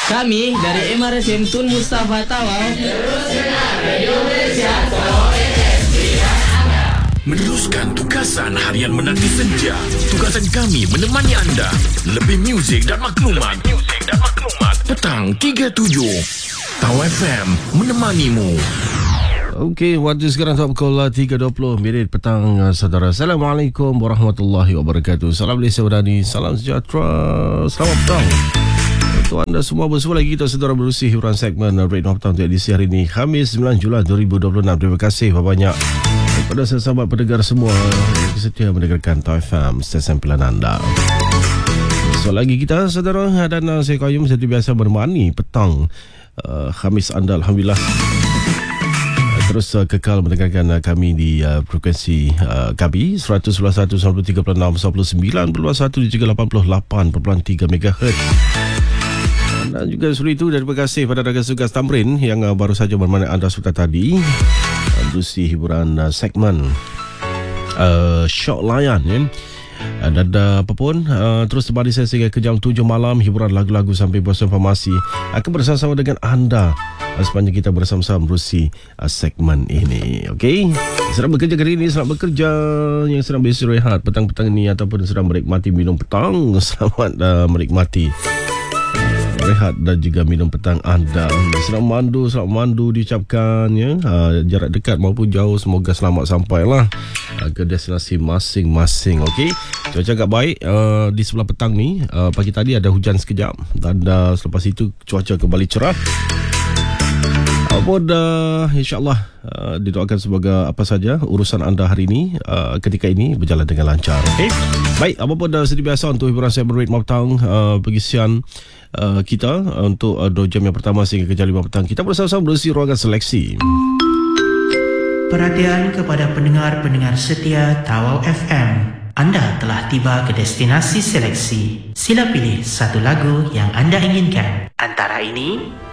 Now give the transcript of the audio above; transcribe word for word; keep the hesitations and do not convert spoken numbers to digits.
Kami dari M R S M Tun Mustafa Tawau meneruskan tugasan harian menanti senja. Tugasan kami menemani anda. Lebih muzik dan maklumat. Muzik dan maklumat. Petang tiga puluh tujuh. Tawau F M menemanimu. Okey, waktu sekarang pukul tiga dua puluh minit petang, saudara. Assalamualaikum warahmatullahi wabarakatuh. Salam Malaysia Berdani, salam sejahtera, selamat petang untuk anda semua. Bersama lagi kita, saudara, berusi hiburan segmen Radio Petang untuk edisi hari ini, Khamis sembilan Julai dua ribu dua puluh enam. Terima kasih banyak kepada sahabat pendengar semua yang setia mendengarkan Tawau F M, stesen pilihan anda. So lagi kita, saudara, dan saya Qayyum seperti biasa menemani petang uh, Khamis anda. Alhamdulillah, terus uh, kekal mendengarkan uh, kami di uh, frekuensi uh, kami seratus satu, seratus tiga puluh enam, seratus sembilan puluh satu dan juga lapan puluh lapan perpuluhan tiga megahertz. Dan juga seperti itu, terima kasih pada rakan tugas Tamrin yang uh, baru saja bermana anda suka tadi uh, berusi hiburan uh, segmen uh, Shock Layan, ya. Uh, dan uh, apa pun uh, terus temani saya sehingga ke jam tujuh malam, hiburan lagu-lagu sampai puas informasi akan bersama-sama dengan anda uh, sepanjang kita bersama-sama berusi uh, segmen ini. Okey, sedang bekerja hari ini, selamat bekerja. Yang sedang beristirahat petang-petang ini ataupun sedang menikmati minum petang, selamat uh, menikmati rehat dan juga minum petang anda. Selamat mandu, selamat mandu diucapkan, ya. Uh, jarak dekat maupun jauh, semoga selamat sampailah uh, ke destinasi masing-masing. Okey, cuaca agak baik uh, di sebelah petang ni. Uh, pagi tadi ada hujan sekejap dan uh, selepas itu cuaca kembali cerah. Apapun uh, insya-Allah uh, didoakan semoga apa saja urusan anda hari ini uh, ketika ini berjalan dengan lancar. Okey. Baik, apapun dah seperti biasa untuk hiburan saya berita petang uh, pengisian uh, kita uh, untuk uh, dua jam yang pertama sehingga ke jam lima petang. Kita bersama-sama berusi ruangan seleksi. Perhatian kepada pendengar-pendengar setia Tawau F M. Anda telah tiba ke destinasi seleksi. Sila pilih satu lagu yang anda inginkan. Antara ini